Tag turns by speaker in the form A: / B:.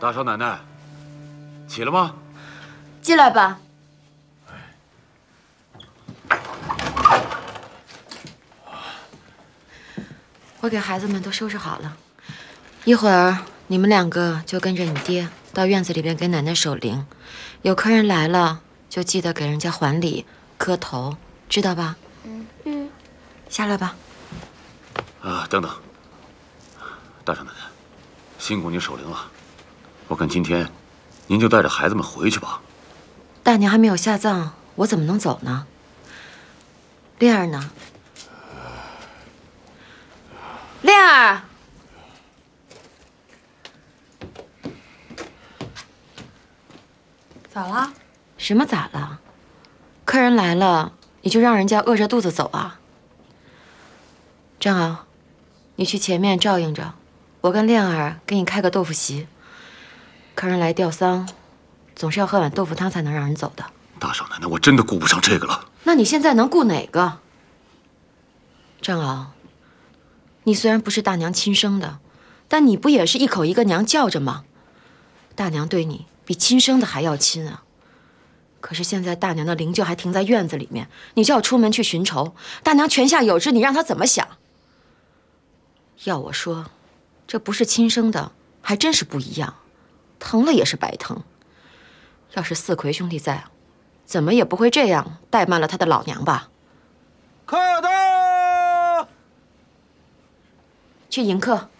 A: 大少奶奶，起了吗？
B: 进来吧。我给孩子们都收拾好了，一会儿你们2个就跟着你爹到院子里边给奶奶守灵。有客人来了，就记得给人家还礼、磕头，知道吧？嗯。下来吧。
A: 等等，大少奶奶，辛苦您守灵了。我看今天，您就带着孩子们回去吧。
B: 大娘还没有下葬，我怎么能走呢？恋儿呢？恋儿，
C: 咋了？
B: 什么咋了？客人来了，你就让人家饿着肚子走啊？张敖，你去前面照应着，我跟恋儿给你开个豆腐席。客人来吊丧，总是要喝碗豆腐汤才能让人走的。
A: 大少奶奶，我真的顾不上这个了。
B: 那你现在能顾哪个？张敖，你虽然不是大娘亲生的，但你不也是一口一个娘叫着吗？大娘对你比亲生的还要亲啊！可是现在大娘的灵柩还停在院子里面，你就要出门去寻仇，大娘泉下有知，你让她怎么想？要我说，这不是亲生的，还真是不一样，疼了也是白疼。要是四魁兄弟在，怎么也不会这样怠慢了他的老娘吧？
D: 客到。
B: 去迎客。